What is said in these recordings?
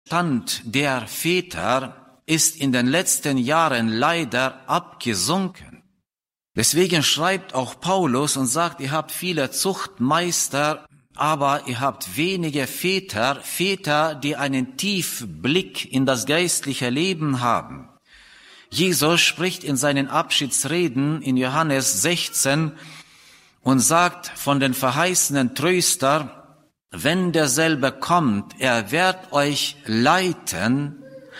Stand der Väter ist in den letzten Jahren leider abgesunken. Deswegen schreibt auch Paulus und sagt, ihr habt viele Zuchtmeister, aber ihr habt wenige Väter, die einen tiefen Blick in das geistliche Leben haben. Jesus spricht in seinen Abschiedsreden in Johannes 16 und sagt von den verheißenen Tröster, wenn derselbe kommt, er wird euch leiten,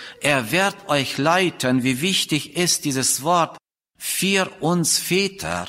wie wichtig ist dieses Wort für uns Väter,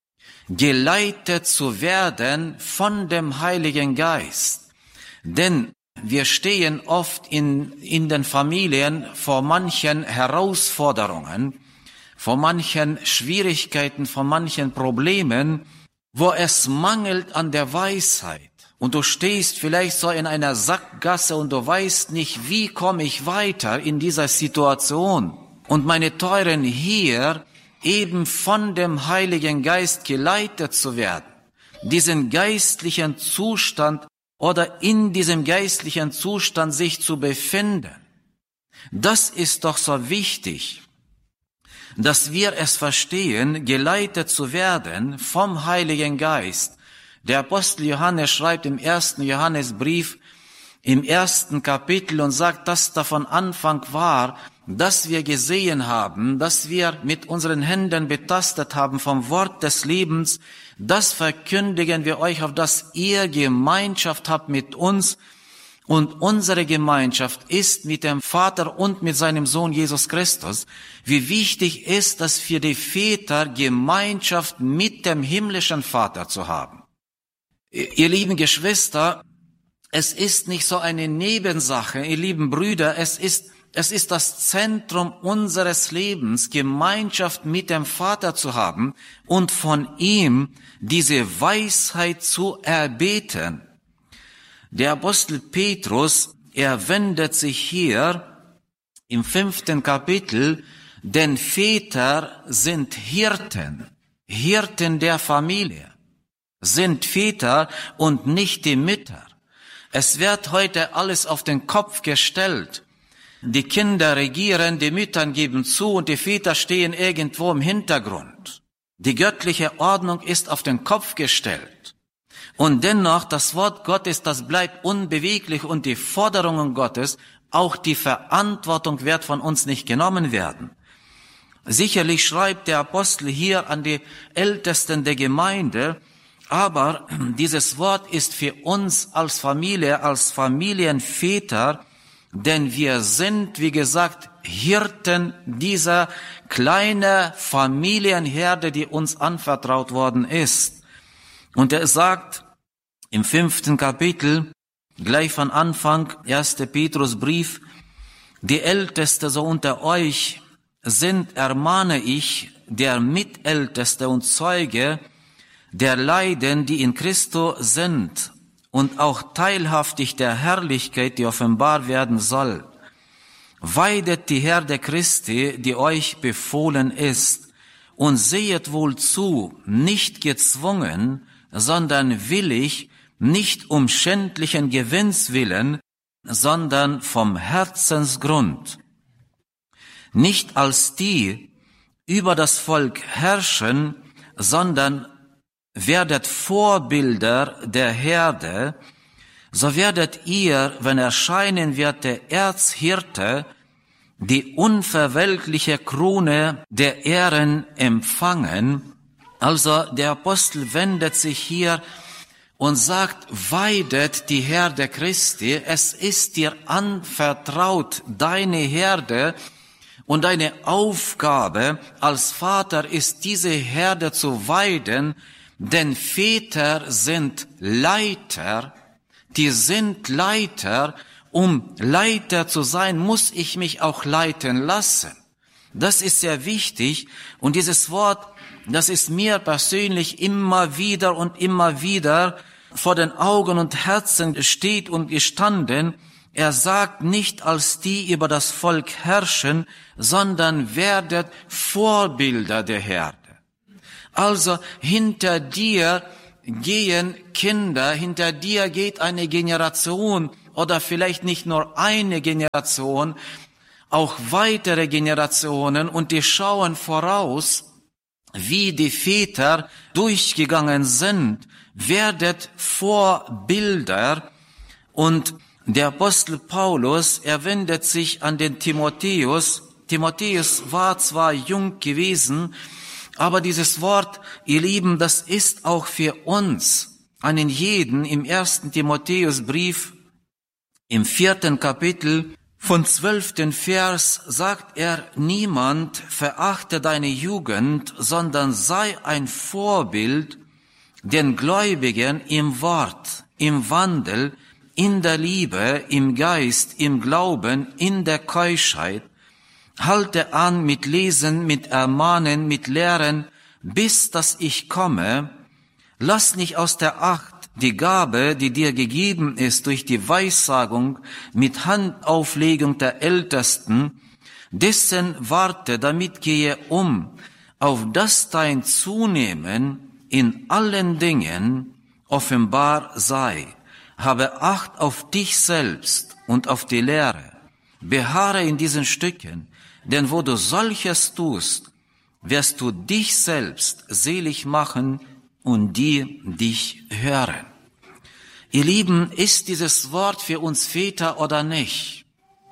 geleitet zu werden von dem Heiligen Geist. Denn wir stehen oft in den Familien vor manchen Herausforderungen, vor manchen Schwierigkeiten, vor manchen Problemen, wo es mangelt an der Weisheit. Und du stehst vielleicht so in einer Sackgasse und du weißt nicht, wie komme ich weiter in dieser Situation. Und meine Teuren, hier eben von dem Heiligen Geist geleitet zu werden, diesen geistlichen Zustand oder in diesem geistlichen Zustand sich zu befinden. Das ist doch so wichtig, dass wir es verstehen, geleitet zu werden vom Heiligen Geist. Der Apostel Johannes schreibt im 1. Johannesbrief im 1. Kapitel und sagt, dass da von Anfang war, dass wir gesehen haben, dass wir mit unseren Händen betastet haben vom Wort des Lebens, das verkündigen wir euch, auf dass ihr Gemeinschaft habt mit uns, und unsere Gemeinschaft ist mit dem Vater und mit seinem Sohn Jesus Christus. Wie wichtig ist es für die Väter, Gemeinschaft mit dem himmlischen Vater zu haben. Ihr lieben Geschwister, es ist nicht so eine Nebensache, ihr lieben Brüder, es ist das Zentrum unseres Lebens, Gemeinschaft mit dem Vater zu haben und von ihm diese Weisheit zu erbeten. Der Apostel Petrus, er wendet sich hier im 5. Kapitel, denn Väter sind Hirten der Familie, sind Väter und nicht die Mütter. Es wird heute alles auf den Kopf gestellt. Die Kinder regieren, die Mütter geben zu und die Väter stehen irgendwo im Hintergrund. Die göttliche Ordnung ist auf den Kopf gestellt. Und dennoch, das Wort Gottes, das bleibt unbeweglich und die Forderungen Gottes, auch die Verantwortung wird von uns nicht genommen werden. Sicherlich schreibt der Apostel hier an die Ältesten der Gemeinde, aber dieses Wort ist für uns als Familie, als Familienväter, denn wir sind, wie gesagt, Hirten dieser kleinen Familienherde, die uns anvertraut worden ist. Und er sagt im 5. Kapitel, gleich von Anfang, 1. Petrusbrief, die Älteste so unter euch sind, ermahne ich, der Mitälteste und Zeuge der Leiden, die in Christo sind, und auch teilhaftig der Herrlichkeit, die offenbar werden soll. Weidet die Herde Christi, die euch befohlen ist, und sehet wohl zu, nicht gezwungen, sondern willig, nicht um schändlichen Gewinns willen, sondern vom Herzensgrund. Nicht als die über das Volk herrschen, sondern werdet Vorbilder der Herde, so werdet ihr, wenn erscheinen wird der Erzhirte, die unverwelkliche Krone der Ehren empfangen. Also der Apostel wendet sich hier und sagt, weidet die Herde Christi, es ist dir anvertraut, deine Herde, und deine Aufgabe als Vater ist, diese Herde zu weiden, denn Väter sind Leiter, die sind Leiter. Um Leiter zu sein, muss ich mich auch leiten lassen. Das ist sehr wichtig und dieses Wort, das ist mir persönlich immer wieder vor den Augen und Herzen steht und gestanden. Er sagt nicht, als die über das Volk herrschen, sondern werdet Vorbilder der Herde. Also hinter dir gehen Kinder, hinter dir geht eine Generation oder vielleicht nicht nur eine Generation, auch weitere Generationen, und die schauen voraus, wie die Väter durchgegangen sind, werdet Vorbilder. Und der Apostel Paulus, er wendet sich an den Timotheus. Timotheus war zwar jung gewesen, aber dieses Wort, ihr Lieben, das ist auch für uns, einen jeden. Im 1. Timotheusbrief, im 4. Kapitel, von 12. Vers sagt er, niemand verachte deine Jugend, sondern sei ein Vorbild den Gläubigen im Wort, im Wandel, in der Liebe, im Geist, im Glauben, in der Keuschheit. Halte an mit Lesen, mit Ermahnen, mit Lehren, bis dass ich komme. Lass nicht aus der Acht die Gabe, die dir gegeben ist durch die Weissagung mit Handauflegung der Ältesten, dessen warte, damit gehe um, auf das dein Zunehmen in allen Dingen offenbar sei. Habe Acht auf dich selbst und auf die Lehre. Beharre in diesen Stücken, denn wo du solches tust, wirst du dich selbst selig machen und die dich hören. Ihr Lieben, ist dieses Wort für uns Väter oder nicht?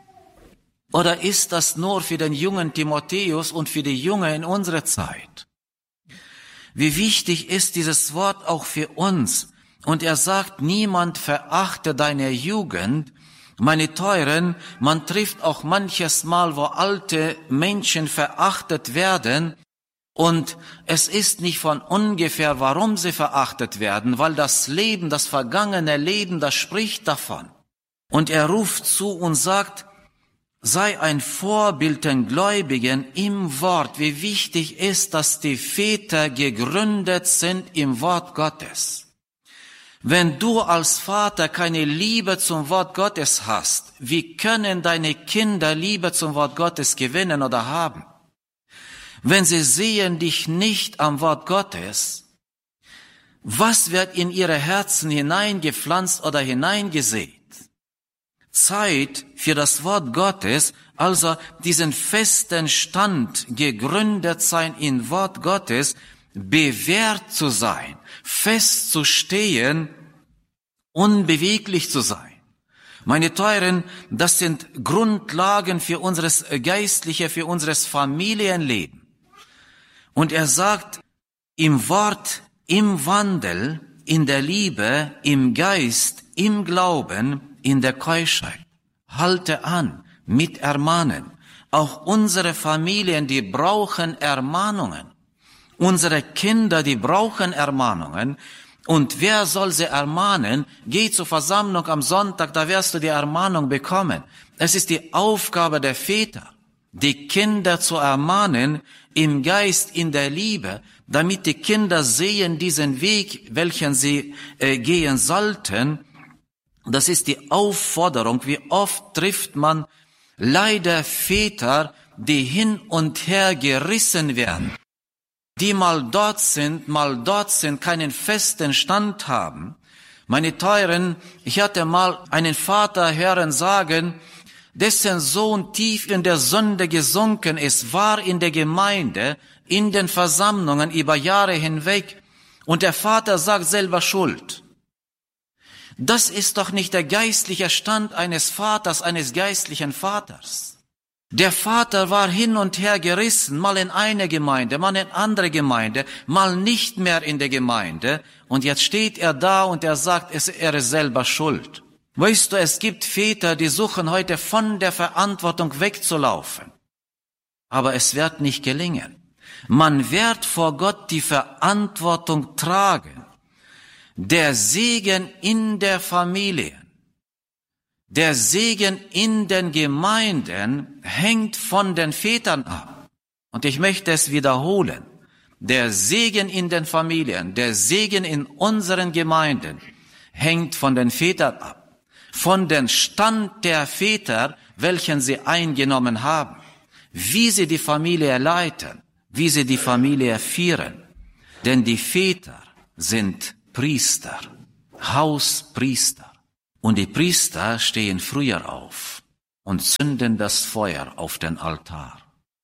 Oder ist das nur für den jungen Timotheus und für die Jungen in unserer Zeit? Wie wichtig ist dieses Wort auch für uns? Und er sagt, niemand verachte deine Jugend. Meine Teuren, man trifft auch manches Mal, wo alte Menschen verachtet werden. Und es ist nicht von ungefähr, warum sie verachtet werden, weil das Leben, das vergangene Leben, das spricht davon. Und er ruft zu und sagt, sei ein Vorbild den Gläubigen im Wort. Wie wichtig ist, dass die Väter gegründet sind im Wort Gottes. Wenn du als Vater keine Liebe zum Wort Gottes hast, wie können deine Kinder Liebe zum Wort Gottes gewinnen oder haben? Wenn sie sehen dich nicht am Wort Gottes, was wird in ihre Herzen hineingepflanzt oder hineingesät? Zeit für das Wort Gottes, also diesen festen Stand, gegründet sein in Wort Gottes, bewährt zu sein, fest zu stehen, unbeweglich zu sein. Meine Teuren, das sind Grundlagen für unseres Geistliche, für unseres Familienleben. Und er sagt, im Wort, im Wandel, in der Liebe, im Geist, im Glauben, in der Keuschheit. Halte an, mit Ermahnen. Auch unsere Familien, die brauchen Ermahnungen. Unsere Kinder, die brauchen Ermahnungen. Und wer soll sie ermahnen? Geh zur Versammlung am Sonntag, da wirst du die Ermahnung bekommen. Es ist die Aufgabe der Väter, die Kinder zu ermahnen, im Geist, in der Liebe, damit die Kinder sehen diesen Weg, welchen sie gehen sollten. Das ist die Aufforderung. Wie oft trifft man leider Väter, die hin und her gerissen werden, die mal dort sind, keinen festen Stand haben. Meine Teuren, ich hatte mal einen Vater hören sagen, dessen Sohn tief in der Sünde gesunken ist, war in der Gemeinde, in den Versammlungen über Jahre hinweg, und der Vater sagt selber Schuld. Das ist doch nicht der geistliche Stand eines Vaters, eines geistlichen Vaters. Der Vater war hin und her gerissen, mal in eine Gemeinde, mal in andere Gemeinde, mal nicht mehr in der Gemeinde. Und jetzt steht er da und er sagt, er ist selber schuld. Weißt du, es gibt Väter, die suchen heute von der Verantwortung wegzulaufen. Aber es wird nicht gelingen. Man wird vor Gott die Verantwortung tragen. Der Segen in der Familie, der Segen in den Gemeinden hängt von den Vätern ab. Und ich möchte es wiederholen. Der Segen in den Familien, der Segen in unseren Gemeinden hängt von den Vätern ab. Von dem Stand der Väter, welchen sie eingenommen haben. Wie sie die Familie leiten, wie sie die Familie führen. Denn die Väter sind Priester, Hauspriester. Und die Priester stehen früher auf und zünden das Feuer auf den Altar.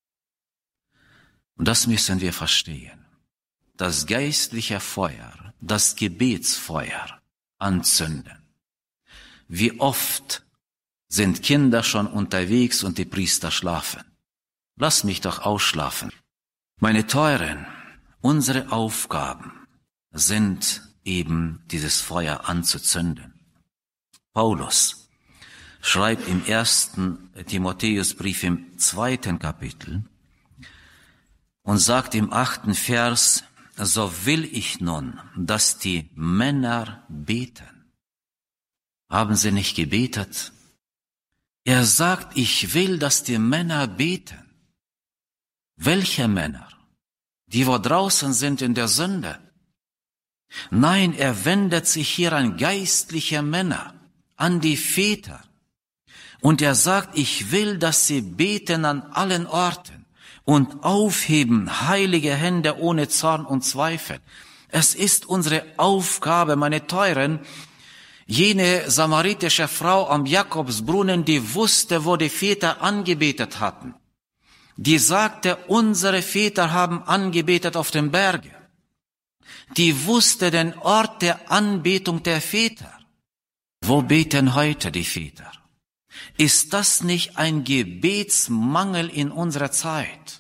Und das müssen wir verstehen. Das geistliche Feuer, das Gebetsfeuer anzünden. Wie oft sind Kinder schon unterwegs und die Priester schlafen? Lass mich doch ausschlafen. Meine Teuren, unsere Aufgaben sind eben dieses Feuer anzuzünden. Paulus schreibt im 1. Timotheusbrief im 2. Kapitel und sagt im 8. Vers, so will ich nun, dass die Männer beten. Haben sie nicht gebetet? Er sagt, ich will, dass die Männer beten. Welche Männer? Die, wo draußen sind in der Sünde? Nein, er wendet sich hier an geistliche Männer, an die Väter. Und er sagt, ich will, dass sie beten an allen Orten und aufheben heilige Hände ohne Zorn und Zweifel. Es ist unsere Aufgabe, meine Teuren, jene samaritische Frau am Jakobsbrunnen, die wusste, wo die Väter angebetet hatten. Die sagte, unsere Väter haben angebetet auf dem Berge. Die wusste den Ort der Anbetung der Väter. Wo beten heute die Väter? Ist das nicht ein Gebetsmangel in unserer Zeit?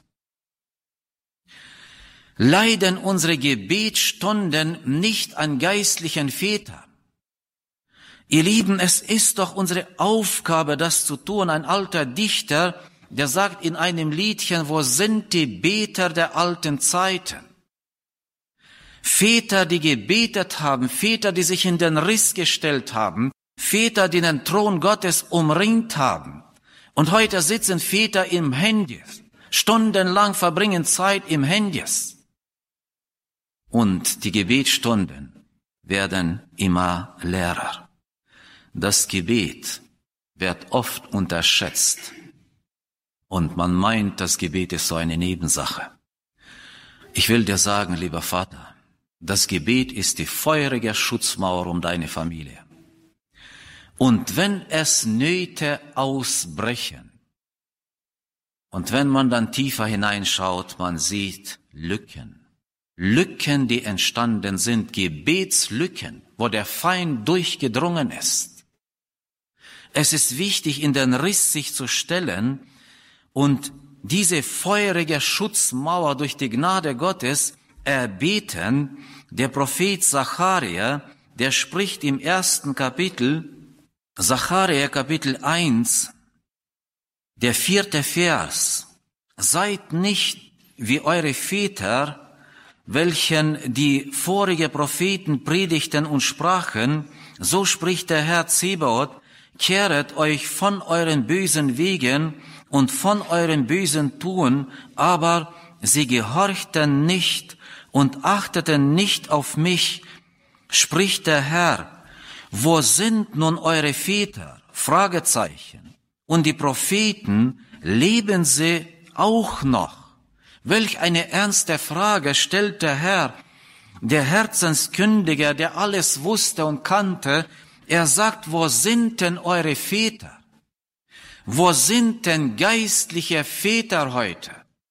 Leiden unsere Gebetsstunden nicht an geistlichen Vätern? Ihr Lieben, es ist doch unsere Aufgabe, das zu tun. Ein alter Dichter, der sagt in einem Liedchen, wo sind die Beter der alten Zeiten? Väter, die gebetet haben, Väter, die sich in den Riss gestellt haben, Väter, die den Thron Gottes umringt haben. Und heute sitzen Väter im Handys, stundenlang verbringen Zeit im Handys. Und die Gebetsstunden werden immer leerer. Das Gebet wird oft unterschätzt. Und man meint, das Gebet ist so eine Nebensache. Ich will dir sagen, lieber Vater, das Gebet ist die feurige Schutzmauer um deine Familie. Und wenn es Nöte ausbrechen, und wenn man dann tiefer hineinschaut, man sieht Lücken, die entstanden sind, Gebetslücken, wo der Feind durchgedrungen ist. Es ist wichtig, in den Riss sich zu stellen und diese feurige Schutzmauer durch die Gnade Gottes erbeten. Der Prophet Sacharja, der spricht im 1. Kapitel, Sacharja Kapitel 1, der 4. Vers, seid nicht wie eure Väter, welchen die vorige Propheten predigten und sprachen, so spricht der Herr Zebaoth, kehret euch von euren bösen Wegen und von eurem bösen Tun, aber sie gehorchten nicht und achteten nicht auf mich, spricht der Herr. Wo sind nun eure Väter? Fragezeichen. Und die Propheten, leben sie auch noch? Welch eine ernste Frage stellt der Herr, der Herzenskündiger, der alles wusste und kannte. Er sagt, wo sind denn eure Väter? Wo sind denn geistliche Väter heute?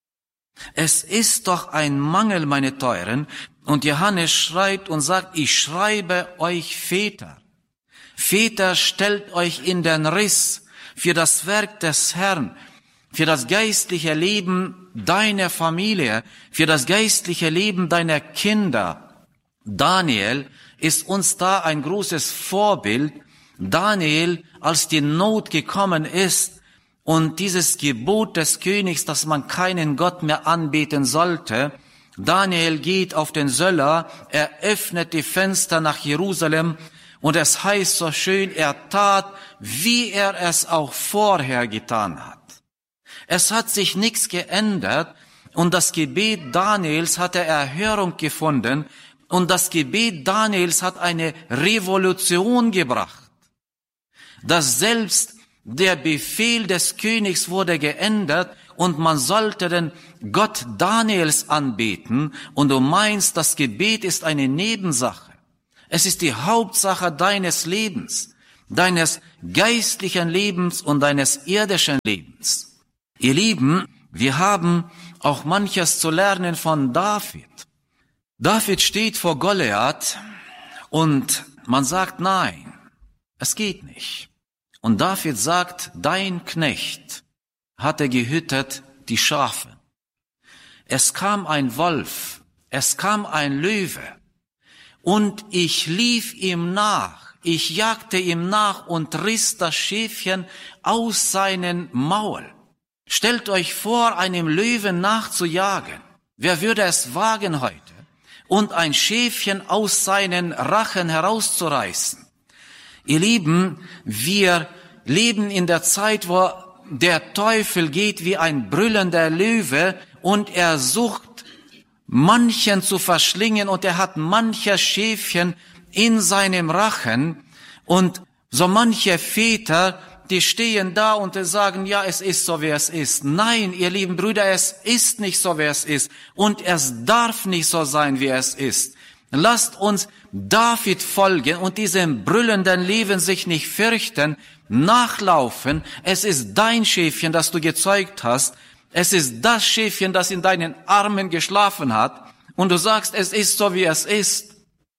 Es ist doch ein Mangel, meine Teuren. Und Johannes schreibt und sagt, ich schreibe euch Väter. Väter, stellt euch in den Riss für das Werk des Herrn, für das geistliche Leben deiner Familie, für das geistliche Leben deiner Kinder. Daniel ist uns da ein großes Vorbild. Daniel, als die Not gekommen ist und dieses Gebot des Königs, dass man keinen Gott mehr anbeten sollte, Daniel geht auf den Söller, er öffnet die Fenster nach Jerusalem und es heißt so schön, er tat, wie er es auch vorher getan hat. Es hat sich nichts geändert und das Gebet Daniels hat Erhörung gefunden und das Gebet Daniels hat eine Revolution gebracht. Dass selbst der Befehl des Königs wurde geändert und man sollte den Gott Daniels anbeten und du meinst, das Gebet ist eine Nebensache. Es ist die Hauptsache deines Lebens. deines geistlichen Lebens und deines irdischen Lebens. Ihr Lieben, wir haben auch manches zu lernen von David. David steht vor Goliath und man sagt, nein, es geht nicht. Und David sagt, dein Knecht hatte gehütet die Schafe. Es kam ein Wolf, es kam ein Löwe und ich lief ihm nach, ich jagte ihm nach und riss das Schäfchen aus seinem Maul. Stellt euch vor, einem Löwen nachzujagen. Wer würde es wagen heute? Und ein Schäfchen aus seinen Rachen herauszureißen. Ihr Lieben, wir leben in der Zeit, wo der Teufel geht wie ein brüllender Löwe und er sucht, manchen zu verschlingen und er hat manche Schäfchen in seinem Rachen und so manche Väter, die stehen da und sagen, ja, es ist so, wie es ist. Nein, ihr lieben Brüder, es ist nicht so, wie es ist. Und es darf nicht so sein, wie es ist. Lasst uns David folgen und diesem brüllenden Leben sich nicht fürchten, nachlaufen. Es ist dein Schäfchen, das du gezeugt hast. Es ist das Schäfchen, das in deinen Armen geschlafen hat. Und du sagst, es ist so, wie es ist.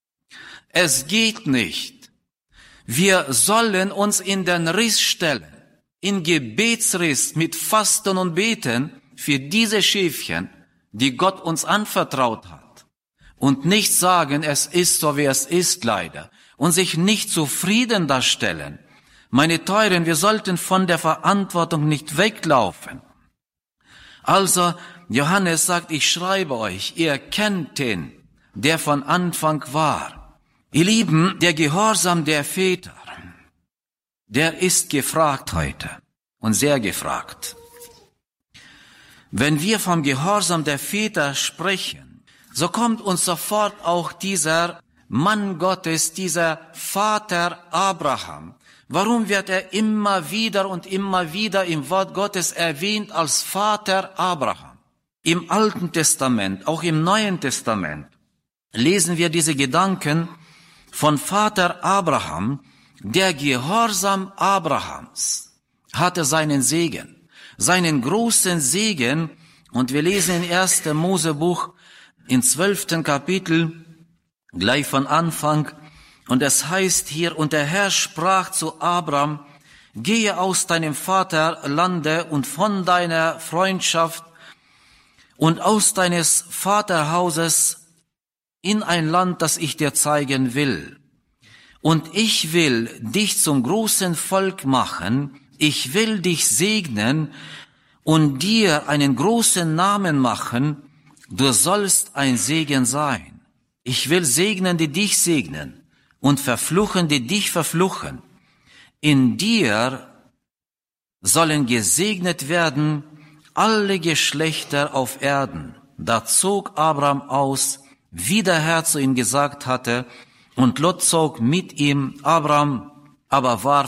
Es geht nicht. Wir sollen uns in den Riss stellen, in Gebetsriss mit Fasten und Beten für diese Schäfchen, die Gott uns anvertraut hat. Und nicht sagen, es ist so, wie es ist, leider. Und sich nicht zufrieden darstellen. Meine Teuren, wir sollten von der Verantwortung nicht weglaufen. Also, Johannes sagt, ich schreibe euch, ihr kennt den, der von Anfang war. Ihr Lieben, der Gehorsam der Väter, der ist gefragt heute und sehr gefragt. Wenn wir vom Gehorsam der Väter sprechen, so kommt uns sofort auch dieser Mann Gottes, dieser Vater Abraham. Warum wird er immer wieder und immer wieder im Wort Gottes erwähnt als Vater Abraham? Im Alten Testament, auch im Neuen Testament, lesen wir diese Gedanken von Vater Abraham. Der Gehorsam Abrahams hatte seinen Segen, seinen großen Segen. Und wir lesen in 1. Mosebuch im 12. Kapitel, gleich von Anfang. Und es heißt hier, und der Herr sprach zu Abraham, gehe aus deinem Vaterlande und von deiner Freundschaft und aus deines Vaterhauses in ein Land, das ich dir zeigen will. Und ich will dich zum großen Volk machen, ich will dich segnen und dir einen großen Namen machen, du sollst ein Segen sein. Ich will segnen, die dich segnen, und verfluchen, die dich verfluchen. In dir sollen gesegnet werden alle Geschlechter auf Erden. Da zog Abraham aus, wie der Herr zu ihm gesagt hatte, und Lot zog mit ihm. Abraham aber war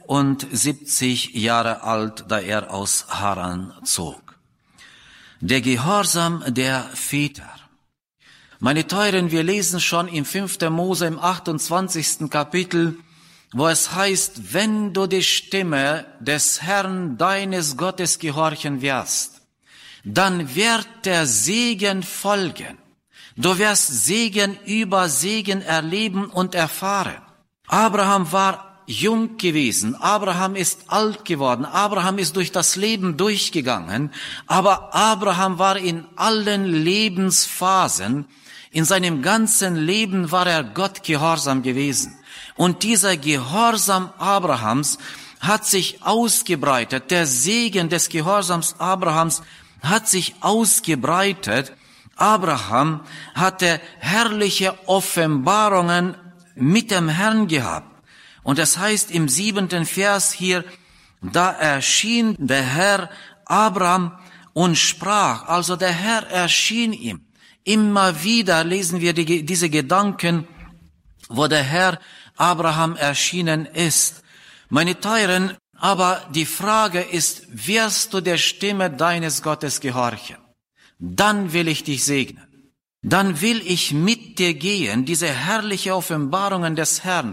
75 Jahre alt, da er aus Haran zog. Der Gehorsam der Väter. Meine Teuren, wir lesen schon im 5. Mose im 28. Kapitel, wo es heißt, wenn du die Stimme des Herrn deines Gottes gehorchen wirst, dann wird der Segen folgen. Du wirst Segen über Segen erleben und erfahren. Abraham war jung gewesen, Abraham ist alt geworden, Abraham ist durch das Leben durchgegangen, aber Abraham war in allen Lebensphasen, in seinem ganzen Leben war er Gott gehorsam gewesen. Und dieser Gehorsam Abrahams hat sich ausgebreitet, der Segen des Gehorsams Abrahams hat sich ausgebreitet. Abraham hatte herrliche Offenbarungen mit dem Herrn gehabt. Und es heißt im 7. Vers hier, da erschien der Herr Abraham und sprach. Also der Herr erschien ihm. Immer wieder lesen wir diese Gedanken, wo der Herr Abraham erschienen ist. Meine Teuren, aber die Frage ist, wirst du der Stimme deines Gottes gehorchen? Dann will ich dich segnen. Dann will ich mit dir gehen, diese herrliche Offenbarungen des Herrn,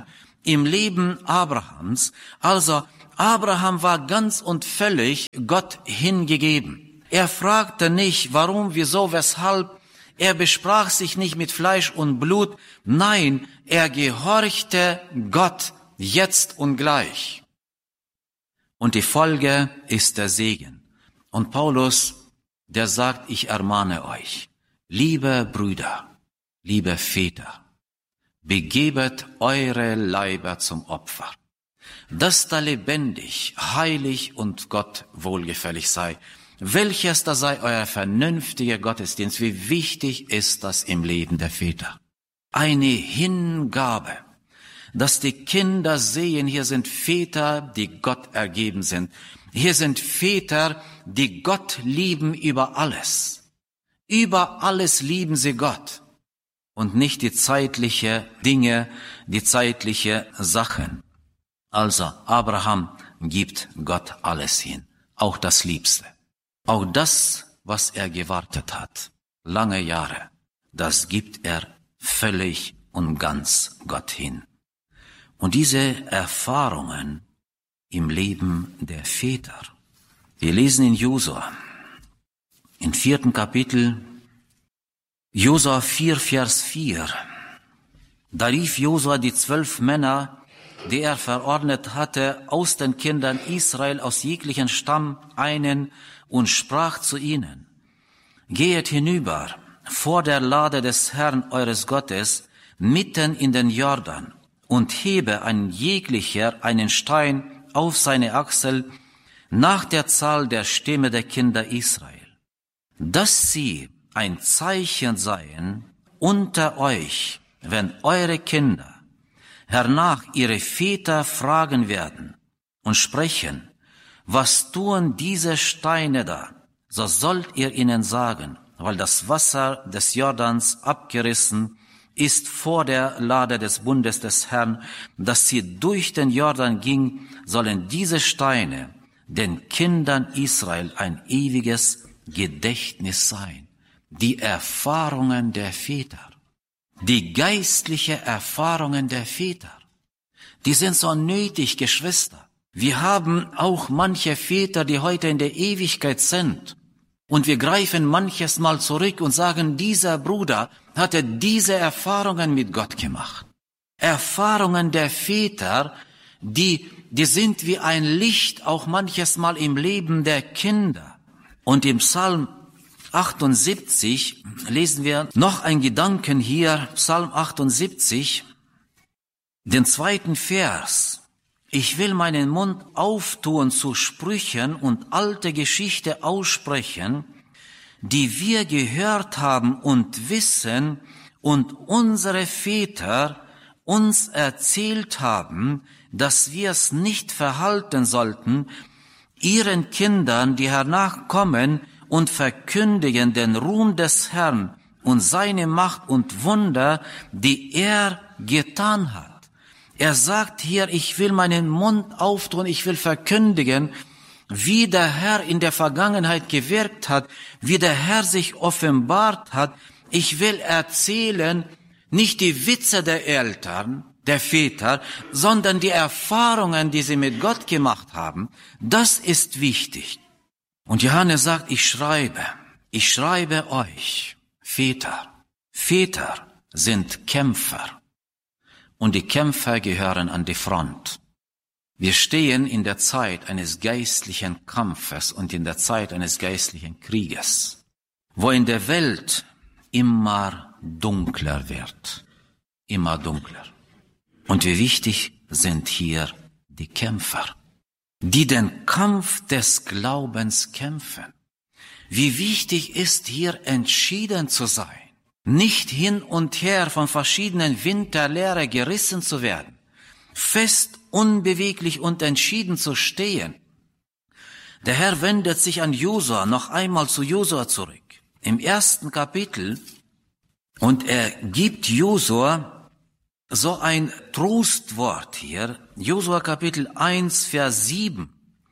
im Leben Abrahams. Also Abraham war ganz und völlig Gott hingegeben. Er fragte nicht, warum, wieso, weshalb. Er besprach sich nicht mit Fleisch und Blut. Nein, er gehorchte Gott jetzt und gleich. Und die Folge ist der Segen. Und Paulus, der sagt, ich ermahne euch, liebe Brüder, liebe Väter, begebet eure Leiber zum Opfer, dass da lebendig, heilig und Gott wohlgefällig sei. Welches da sei euer vernünftiger Gottesdienst? Wie wichtig ist das im Leben der Väter? Eine Hingabe, dass die Kinder sehen, hier sind Väter, die Gott ergeben sind. Hier sind Väter, die Gott lieben über alles. Über alles lieben sie Gott und nicht die zeitliche Dinge, die zeitliche Sachen. Also Abraham gibt Gott alles hin, auch das Liebste. Auch das, was er gewartet hat, lange Jahre, das gibt er völlig und ganz Gott hin. Und diese Erfahrungen im Leben der Väter, wir lesen in Josua, im 4. Kapitel, Josua 4, Vers 4, da rief Josua die 12 Männer, die er verordnet hatte, aus den Kindern Israel, aus jeglichen Stamm einen, und sprach zu ihnen, gehet hinüber vor der Lade des Herrn eures Gottes mitten in den Jordan und hebe ein jeglicher einen Stein auf seine Achsel nach der Zahl der Stämme der Kinder Israel, dass sie ein Zeichen seien unter euch, wenn eure Kinder hernach ihre Väter fragen werden und sprechen, was tun diese Steine da? So sollt ihr ihnen sagen, weil das Wasser des Jordans abgerissen ist vor der Lade des Bundes des Herrn, dass sie durch den Jordan ging, sollen diese Steine den Kindern Israel ein ewiges Gedächtnis sein. Die Erfahrungen der Väter, die geistliche Erfahrungen der Väter, die sind so nötig, Geschwister. Wir haben auch manche Väter, die heute in der Ewigkeit sind. Und wir greifen manches Mal zurück und sagen, dieser Bruder hatte diese Erfahrungen mit Gott gemacht. Erfahrungen der Väter, die sind wie ein Licht auch manches Mal im Leben der Kinder. Und im Psalm 78 lesen wir noch einen Gedanken hier, Psalm 78, den 2. Vers. Ich will meinen Mund auftun zu Sprüchen und alte Geschichte aussprechen, die wir gehört haben und wissen und unsere Väter uns erzählt haben, dass wir es nicht verhalten sollten, ihren Kindern, die hernach kommen, und verkündigen den Ruhm des Herrn und seine Macht und Wunder, die er getan hat. Er sagt hier, ich will meinen Mund auftun, ich will verkündigen, wie der Herr in der Vergangenheit gewirkt hat, wie der Herr sich offenbart hat. Ich will erzählen, nicht die Witze der Eltern, der Väter, sondern die Erfahrungen, die sie mit Gott gemacht haben. Das ist wichtig. Und Johannes sagt, ich schreibe euch, Väter. Väter sind Kämpfer. Und die Kämpfer gehören an die Front. Wir stehen in der Zeit eines geistlichen Kampfes und in der Zeit eines geistlichen Krieges, wo in der Welt immer dunkler wird, immer dunkler. Und wie wichtig sind hier die Kämpfer, die den Kampf des Glaubens kämpfen. Wie wichtig ist hier entschieden zu sein, nicht hin und her von verschiedenen Winden der Lehre gerissen zu werden, fest, unbeweglich und entschieden zu stehen. Der Herr wendet sich an Josua, noch einmal zu Josua zurück, im 1. Kapitel, und er gibt Josua so ein Trostwort hier, Josua Kapitel 1, Vers 7.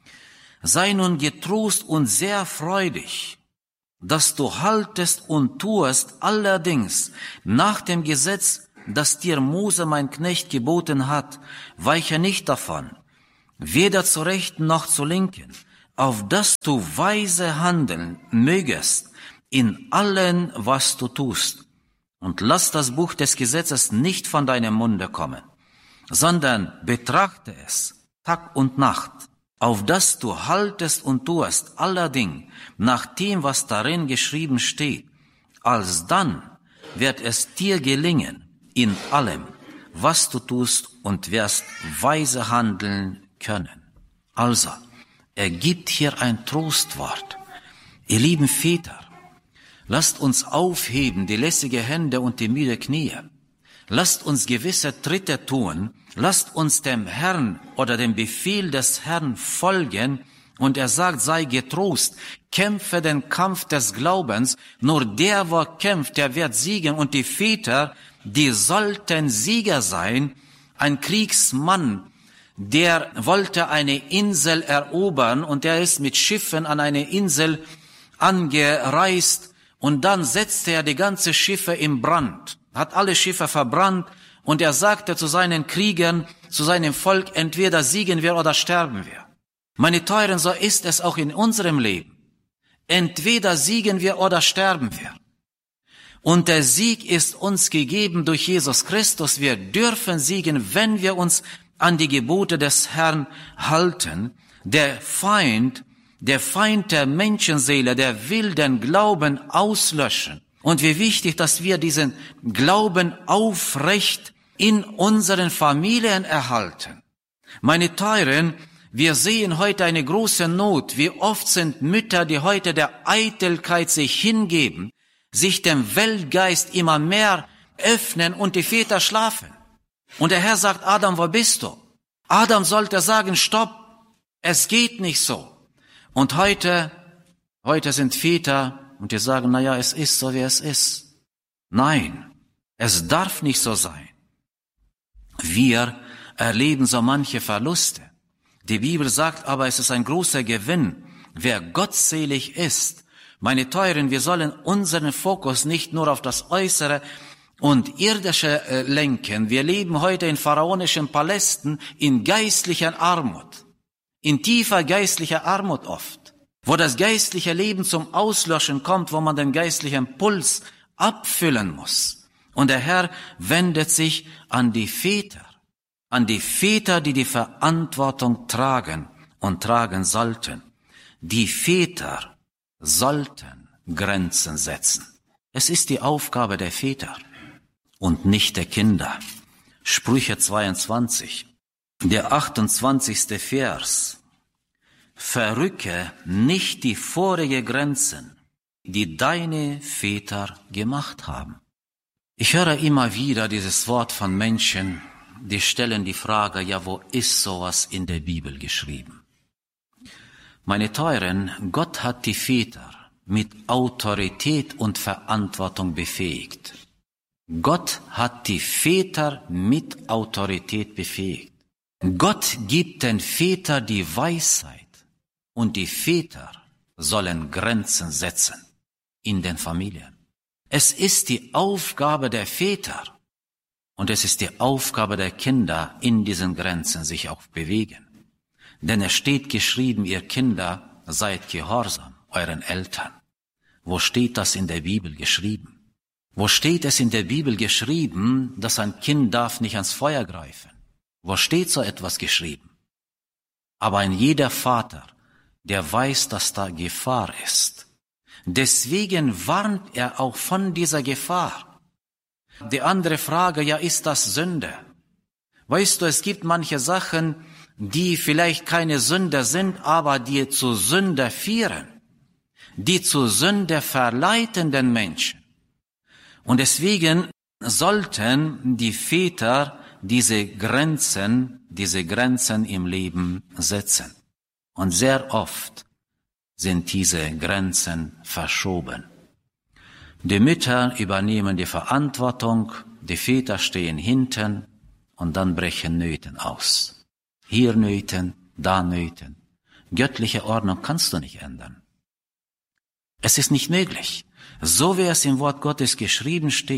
Sei nun getrost und sehr freudig, dass du haltest und tuest allerdings nach dem Gesetz das dir Mose, mein Knecht, geboten hat, weiche nicht davon, weder zur Rechten noch zur Linken, auf dass du weise handeln mögest in allem, was du tust. Und lass das Buch des Gesetzes nicht von deinem Munde kommen, sondern betrachte es Tag und Nacht, auf dass du haltest und tuest allerdings nach dem, was darin geschrieben steht. Alsdann wird es dir gelingen in allem, was du tust, und wirst weise handeln können. Also, er gibt hier ein Trostwort. Ihr lieben Väter, lasst uns aufheben die lässige Hände und die müde Knie. Lasst uns gewisse Tritte tun. Lasst uns dem Herrn oder dem Befehl des Herrn folgen. Und er sagt, sei getrost, kämpfe den Kampf des Glaubens. Nur der, wo kämpft, der wird siegen. Und die Väter, die sollten Sieger sein. Ein Kriegsmann, der wollte eine Insel erobern und der ist mit Schiffen an eine Insel angereist und dann setzte er die ganze Schiffe in Brand, hat alle Schiffe verbrannt und er sagte zu seinen Kriegern, zu seinem Volk, entweder siegen wir oder sterben wir. Meine Teuren, so ist es auch in unserem Leben. Entweder siegen wir oder sterben wir. Und der Sieg ist uns gegeben durch Jesus Christus. Wir dürfen siegen, wenn wir uns an die Gebote des Herrn halten. Der Feind der Menschenseele, der will den Glauben auslöschen. Und wie wichtig, dass wir diesen Glauben aufrecht in unseren Familien erhalten. Meine Teuren, wir sehen heute eine große Not. Wie oft sind Mütter, die heute der Eitelkeit sich hingeben, sich dem Weltgeist immer mehr öffnen und die Väter schlafen. Und der Herr sagt, Adam, wo bist du? Adam sollte sagen, stopp, es geht nicht so. Und heute sind Väter und die sagen, naja, es ist so, wie es ist. Nein, es darf nicht so sein. Wir erleben so manche Verluste. Die Bibel sagt aber, es ist ein großer Gewinn, wer gottselig ist. Meine Teuren, wir sollen unseren Fokus nicht nur auf das Äußere und Irdische lenken. Wir leben heute in pharaonischen Palästen in geistlicher Armut, in tiefer geistlicher Armut oft, wo das geistliche Leben zum Auslöschen kommt, wo man den geistlichen Puls abfüllen muss. Und der Herr wendet sich an die Väter, die die Verantwortung tragen und tragen sollten. Die Väter sollten Grenzen setzen. Es ist die Aufgabe der Väter und nicht der Kinder. Sprüche 22, der 28. Vers. Verrücke nicht die vorigen Grenzen, die deine Väter gemacht haben. Ich höre immer wieder dieses Wort von Menschen, die stellen die Frage, ja, wo ist sowas in der Bibel geschrieben? Meine Teuren, Gott hat die Väter mit Autorität und Verantwortung befähigt. Gott hat die Väter mit Autorität befähigt. Gott gibt den Vätern die Weisheit und die Väter sollen Grenzen setzen in den Familien. Es ist die Aufgabe der Väter und es ist die Aufgabe der Kinder, in diesen Grenzen sich auch bewegen. Denn es steht geschrieben, ihr Kinder, seid gehorsam euren Eltern. Wo steht das in der Bibel geschrieben? Wo steht es in der Bibel geschrieben, dass ein Kind darf nicht ans Feuer greifen? Wo steht so etwas geschrieben? Aber ein jeder Vater, der weiß, dass da Gefahr ist. Deswegen warnt er auch von dieser Gefahr. Die andere Frage, ja, ist das Sünde? Weißt du, es gibt manche Sachen, die vielleicht keine Sünde sind, aber die zu Sünde führen, die zu Sünde verleiten den Menschen. Und deswegen sollten die Väter diese Grenzen im Leben setzen. Und sehr oft sind diese Grenzen verschoben. Die Mütter übernehmen die Verantwortung, die Väter stehen hinten und dann brechen Nöten aus. Hier Nöten, da Nöten. Göttliche Ordnung kannst du nicht ändern. Es ist nicht möglich. So wie es im Wort Gottes geschrieben steht,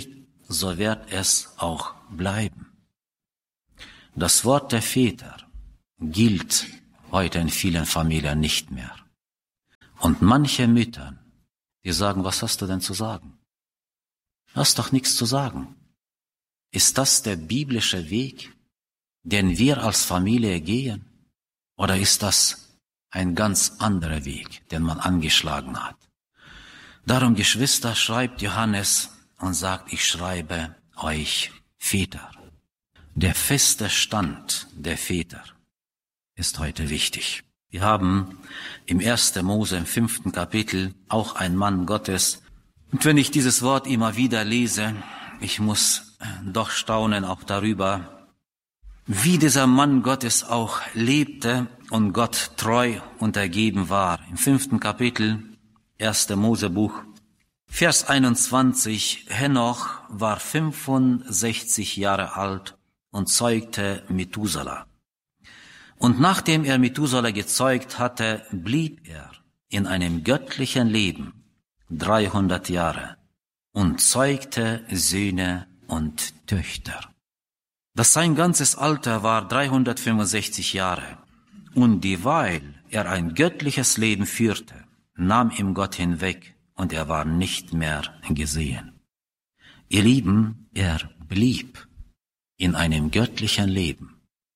so wird es auch bleiben. Das Wort der Väter gilt heute in vielen Familien nicht mehr. Und manche Mütter, die sagen, was hast du denn zu sagen? Du hast doch nichts zu sagen. Ist das der biblische Weg, den wir als Familie gehen? Oder ist das ein ganz anderer Weg, den man angeschlagen hat? Darum, Geschwister, schreibt Johannes und sagt, ich schreibe euch Väter. Der feste Stand der Väter ist heute wichtig. Wir haben im 1. Mose, im 5. Kapitel, auch einen Mann Gottes. Und wenn ich dieses Wort immer wieder lese, ich muss doch staunen auch darüber, wie dieser Mann Gottes auch lebte und Gott treu und ergeben war. Im 5. Kapitel, 1. Mosebuch, Vers 21, Henoch war 65 Jahre alt und zeugte Methuselah. Und nachdem er Methuselah gezeugt hatte, blieb er in einem göttlichen Leben 300 Jahre und zeugte Söhne und Töchter. Sein ganzes Alter war 365 Jahre. Und dieweil er ein göttliches Leben führte, nahm ihm Gott hinweg und er war nicht mehr gesehen. Ihr Lieben, er blieb in einem göttlichen Leben.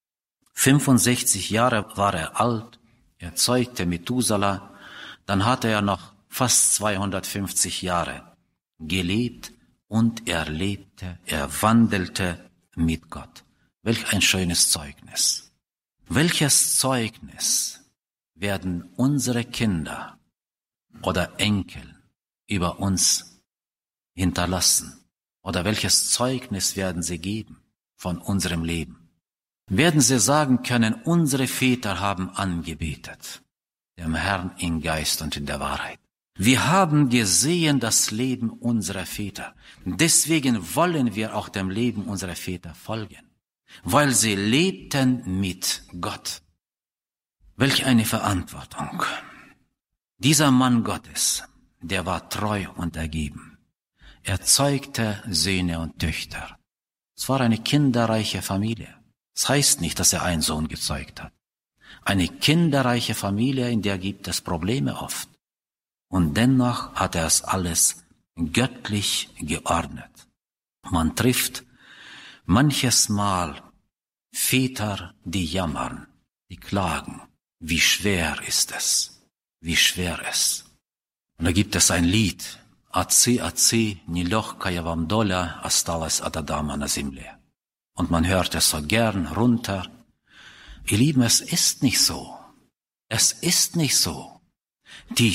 65 Jahre war er alt, er zeugte Methuselah, dann hatte er noch fast 250 Jahre gelebt und er lebte, er wandelte mit Gott. Welch ein schönes Zeugnis. Welches Zeugnis werden unsere Kinder oder Enkel über uns hinterlassen? Oder welches Zeugnis werden sie geben von unserem Leben? Werden sie sagen können, unsere Väter haben angebetet, dem Herrn in Geist und in der Wahrheit. Wir haben gesehen das Leben unserer Väter. Deswegen wollen wir auch dem Leben unserer Väter folgen, weil sie lebten mit Gott. Welch eine Verantwortung. Dieser Mann Gottes, der war treu und ergeben. Er zeugte Söhne und Töchter. Es war eine kinderreiche Familie. Das heißt nicht, dass er einen Sohn gezeugt hat. Eine kinderreiche Familie, in der gibt es Probleme oft. Und dennoch hat er es alles göttlich geordnet. Man trifft manches Mal Väter, die jammern, die klagen. Wie schwer ist es? Wie schwer es? Und da gibt es ein Lied. Отцы, нелегкая я вам доля осталась от Адама на земле. Und man hört es so gern runter. Ihr Lieben, es ist nicht so. Es ist nicht so. Die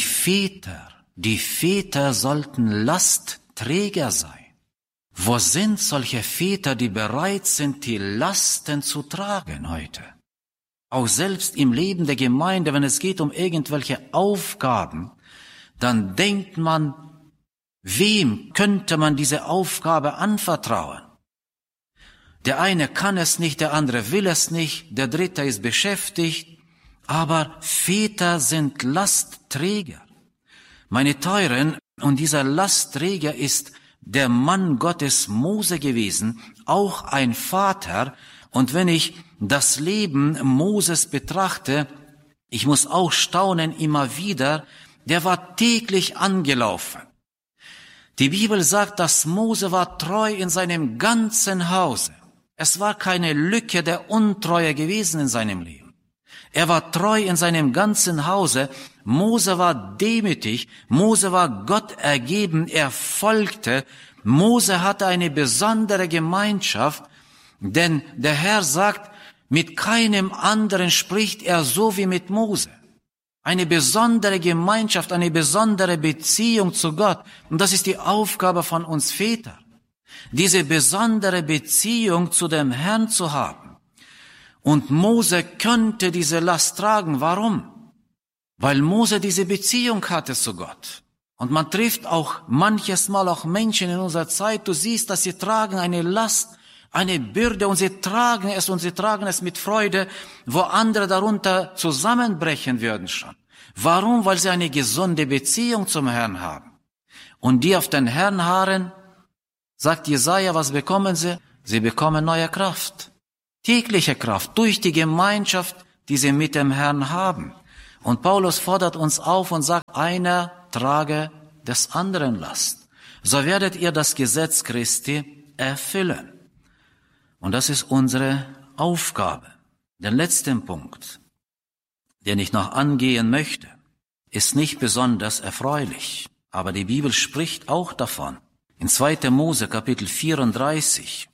Väter sollten Lastträger sein. Wo sind solche Väter, die bereit sind, die Lasten zu tragen heute? Auch selbst im Leben der Gemeinde, wenn es geht um irgendwelche Aufgaben, dann denkt man, wem könnte man diese Aufgabe anvertrauen? Der eine kann es nicht, der andere will es nicht, der dritte ist beschäftigt, aber Väter sind Lastträger. Meine Teuren, und dieser Lastträger ist der Mann Gottes Mose gewesen, auch ein Vater. Und wenn ich das Leben Moses betrachte, ich muss auch staunen immer wieder, der war täglich angelaufen. Die Bibel sagt, dass Mose war treu in seinem ganzen Hause. Es war keine Lücke der Untreue gewesen in seinem Leben. Er war treu in seinem ganzen Hause. Mose war demütig. Mose war Gott ergeben. Er folgte. Mose hatte eine besondere Gemeinschaft, denn der Herr sagt, mit keinem anderen spricht er so wie mit Mose. Eine besondere Gemeinschaft, eine besondere Beziehung zu Gott. Und das ist die Aufgabe von uns Vätern. Diese besondere Beziehung zu dem Herrn zu haben. Und Mose könnte diese Last tragen. Warum? Weil Mose diese Beziehung hatte zu Gott. Und man trifft auch manches Mal auch Menschen in unserer Zeit, du siehst, dass sie tragen eine Last, eine Bürde und sie tragen es mit Freude, wo andere darunter zusammenbrechen würden schon. Warum? Weil sie eine gesunde Beziehung zum Herrn haben. Und die auf den Herrn harren, Sagt Jesaja, was bekommen sie? Sie bekommen neue Kraft. Tägliche Kraft durch die Gemeinschaft, die sie mit dem Herrn haben. Und Paulus fordert uns auf und sagt, einer trage des anderen Last. So werdet ihr das Gesetz Christi erfüllen. Und das ist unsere Aufgabe. Den letzten Punkt, den ich noch angehen möchte, ist nicht besonders erfreulich. Aber die Bibel spricht auch davon. In 2. Mose Kapitel 34,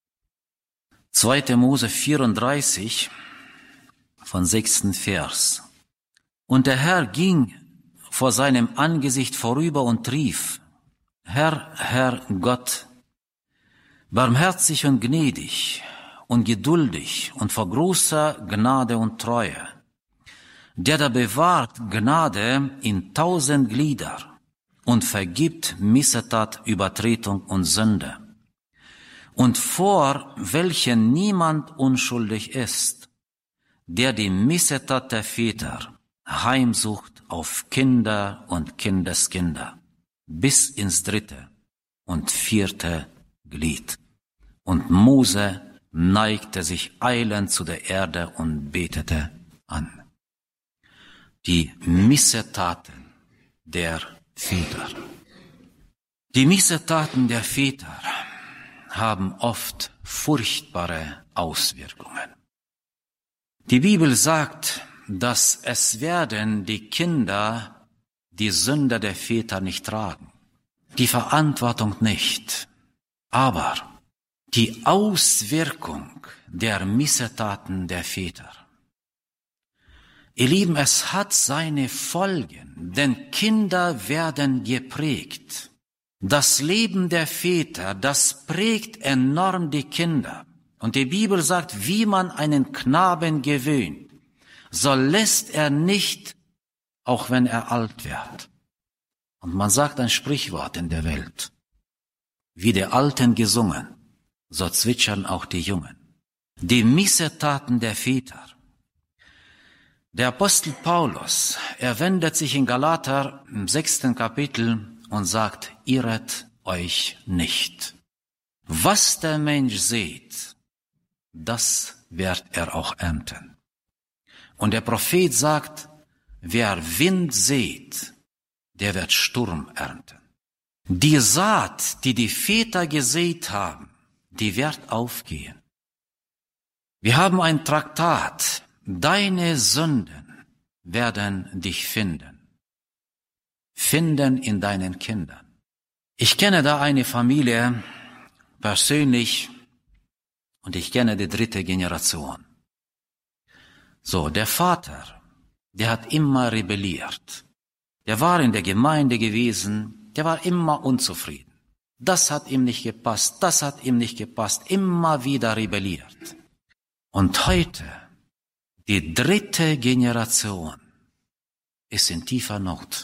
2. Mose 34, von 6. Vers. Und der Herr ging vor seinem Angesicht vorüber und rief, Herr, Herr Gott, barmherzig und gnädig und geduldig und vor großer Gnade und Treue, der da bewahrt Gnade in 1000 Glieder und vergibt Missetat, Übertretung und Sünde, und vor welchen niemand unschuldig ist, der die Missetat der Väter heimsucht auf Kinder und Kindeskinder, bis ins 3. und 4. Glied. Und Mose neigte sich eilend zu der Erde und betete an. Die Missetaten der Väter. Die Missetaten der Väter haben oft furchtbare Auswirkungen. Die Bibel sagt, dass es werden die Kinder die Sünde der Väter nicht tragen, die Verantwortung nicht, aber die Auswirkung der Missetaten der Väter. Ihr Lieben, es hat seine Folgen, denn Kinder werden geprägt. Das Leben der Väter, das prägt enorm die Kinder. Und die Bibel sagt, wie man einen Knaben gewöhnt, so lässt er nicht, auch wenn er alt wird. Und man sagt ein Sprichwort in der Welt, wie die Alten gesungen, so zwitschern auch die Jungen. Die Missetaten der Väter. Der Apostel Paulus, er wendet sich in Galater im 6. Kapitel und sagt, irret euch nicht. Was der Mensch sät, das wird er auch ernten. Und der Prophet sagt, wer Wind sät, der wird Sturm ernten. Die Saat, die die Väter gesät haben, die wird aufgehen. Wir haben ein Traktat, deine Sünden werden dich finden. Finden in deinen Kindern. Ich kenne da eine Familie persönlich und ich kenne die 3. Generation. So, der Vater, der hat immer rebelliert. Der war in der Gemeinde gewesen, der war immer unzufrieden. Das hat ihm nicht gepasst, das hat ihm nicht gepasst, immer wieder rebelliert. Und heute, die 3. Generation ist in tiefer Not.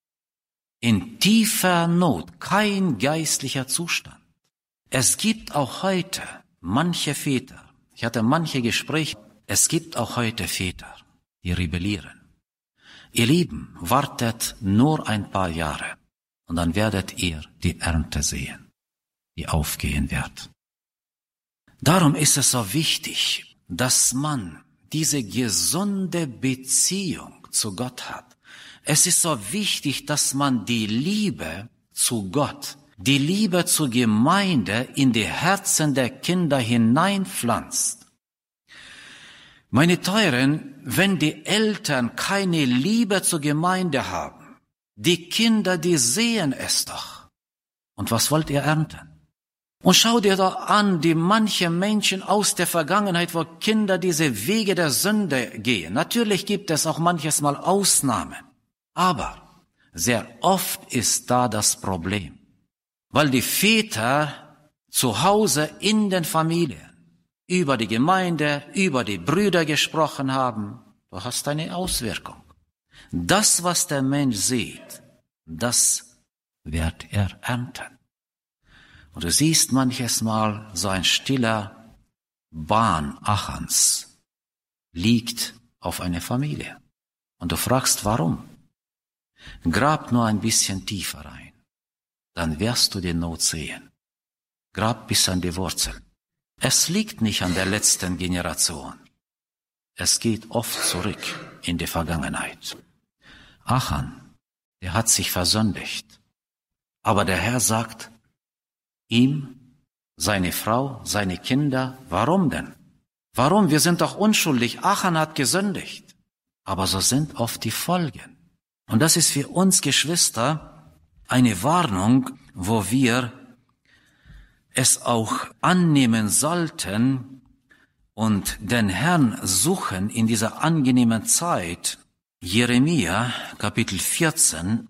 In tiefer Not, kein geistlicher Zustand. Es gibt auch heute manche Väter, ich hatte manche Gespräche, es gibt auch heute Väter, die rebellieren. Ihr Lieben, wartet nur ein paar Jahre und dann werdet ihr die Ernte sehen, die aufgehen wird. Darum ist es so wichtig, dass man diese gesunde Beziehung zu Gott hat. Es ist so wichtig, dass man die Liebe zu Gott, die Liebe zur Gemeinde in die Herzen der Kinder hineinpflanzt. Meine Teuren, wenn die Eltern keine Liebe zur Gemeinde haben, die Kinder, die sehen es doch. Und was wollt ihr ernten? Und schau dir doch an, die manche Menschen aus der Vergangenheit, wo Kinder diese Wege der Sünde gehen. Natürlich gibt es auch manches Mal Ausnahmen. Aber sehr oft ist da das Problem. Weil die Väter zu Hause in den Familien über die Gemeinde, über die Brüder gesprochen haben, du hast eine Auswirkung. Das, was der Mensch sieht, das wird er ernten. Und du siehst manches Mal so ein stiller Bahn Achans liegt auf eine Familie. Und du fragst, warum? Grab nur ein bisschen tiefer rein, dann wirst du die Not sehen. Grab bis an die Wurzel. Es liegt nicht an der letzten Generation. Es geht oft zurück in die Vergangenheit. Achan, der hat sich versündigt. Aber der Herr sagt ihm, seine Frau, seine Kinder, warum denn? Warum? Wir sind doch unschuldig. Achan hat gesündigt. Aber so sind oft die Folgen. Und das ist für uns Geschwister eine Warnung, wo wir es auch annehmen sollten und den Herrn suchen in dieser angenehmen Zeit. Jeremia Kapitel 14,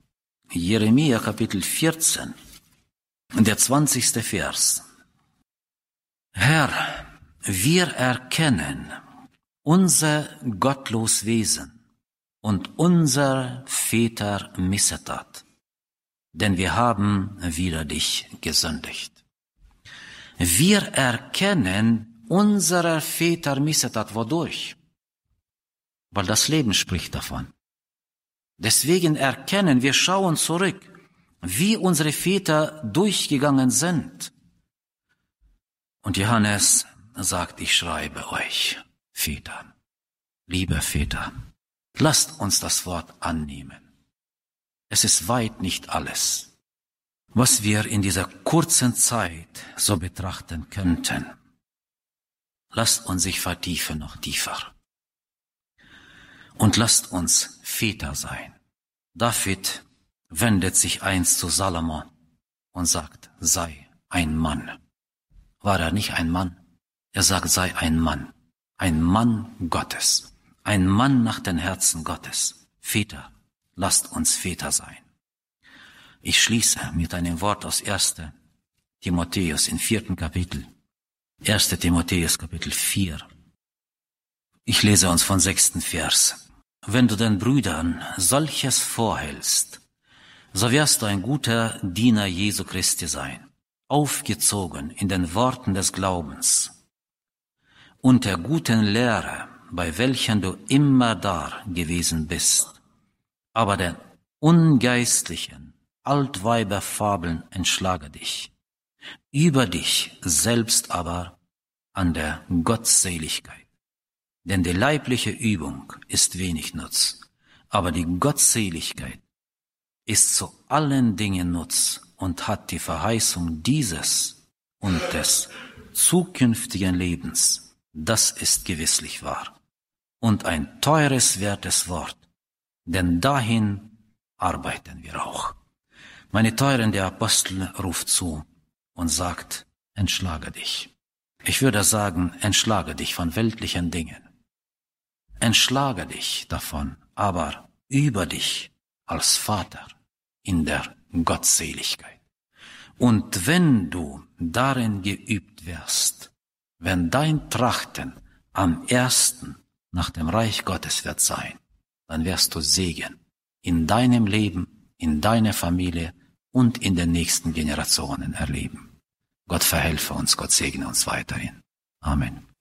der 20. Vers. Herr, wir erkennen unser gottlos Wesen und unser Väter Missetat, denn wir haben wider dich gesündigt. Wir erkennen unserer Väter Missetat. Wodurch? Weil das Leben spricht davon. Deswegen erkennen, wir schauen zurück, wie unsere Väter durchgegangen sind. Und Johannes sagt, ich schreibe euch, Väter, liebe Väter, lasst uns das Wort annehmen. Es ist weit nicht alles, was wir in dieser kurzen Zeit so betrachten könnten. Lasst uns sich vertiefen noch tiefer. Und lasst uns Väter sein. David wendet sich einst zu Salomo und sagt, sei ein Mann. War er nicht ein Mann? Er sagt, sei ein Mann Gottes, ein Mann nach dem Herzen Gottes. Väter, lasst uns Väter sein. Ich schließe mit einem Wort aus 1. Timotheus im 4. Kapitel. 1. Timotheus Kapitel 4. Ich lese uns von 6. Vers. Wenn du den Brüdern solches vorhältst, so wirst du ein guter Diener Jesu Christi sein, aufgezogen in den Worten des Glaubens und der guten Lehre, bei welchen du immer da gewesen bist, aber den ungeistlichen Altweiberfabeln entschlage dich, über dich selbst aber an der Gottseligkeit. Denn die leibliche Übung ist wenig Nutz, aber die Gottseligkeit ist zu allen Dingen Nutz und hat die Verheißung dieses und des zukünftigen Lebens. Das ist gewisslich wahr und ein teures, wertes Wort, denn dahin arbeiten wir auch. Meine Teuren, der Apostel ruft zu und sagt, entschlage dich. Ich würde sagen, entschlage dich von weltlichen Dingen. Entschlage dich davon, aber über dich als Vater in der Gottseligkeit. Und wenn du darin geübt wirst, wenn dein Trachten am ersten nach dem Reich Gottes wird sein, dann wirst du Segen in deinem Leben, in deiner Familie und in den nächsten Generationen erleben. Gott verhelfe uns, Gott segne uns weiterhin. Amen.